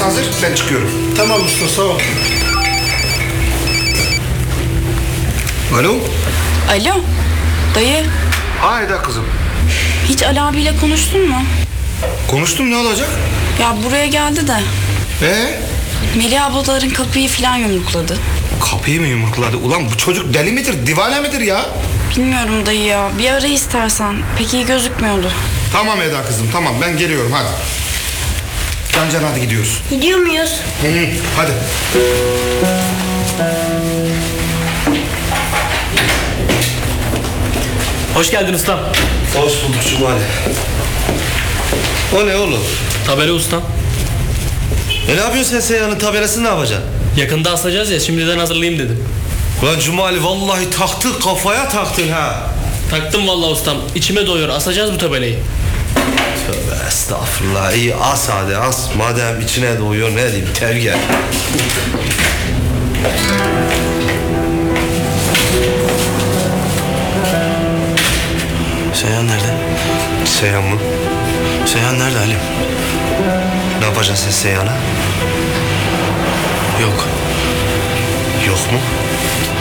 hazır, ben çıkıyorum. Tamam usta, sağ ol. Alo? Alo, dayı. Hayda kızım. Hiç Ali abiyle konuştun mu? Konuştum, ne olacak? Ya buraya geldi de. Melih ablaların kapıyı falan yumrukladı. Kapıyı mı yumrukladı? Ulan bu çocuk deli midir, divane midir ya? Bilmiyorum dayı ya. Bir ara istersen. Pek iyi gözükmüyordu. Tamam Eda kızım, tamam ben geliyorum hadi. Can hadi gidiyoruz. Gidiyor muyuz? Hı, hadi. Hoş geldin ustam. Hoş bulduk Cumali. O ne oğlum? Tabela ustam. Ne yapıyorsun sen Seyhan'ın tabelasını ne yapacaksın? Yakında asacağız ya, şimdiden hazırlayayım dedim. Ulan Cumali vallahi taktı, kafaya taktın ha. Taktım vallahi ustam. İçime doyuyor. Asacağız bu tabelayı. Tövbe estağfurullah. İyi as hadi as. Madem içine doğuyor ne diyeyim, tevge. Seyhan nerede? Seyhan mı? Seyhan nerede Halim? Ne yapacaksın sen Seyhan'a? Yok. Yok mu?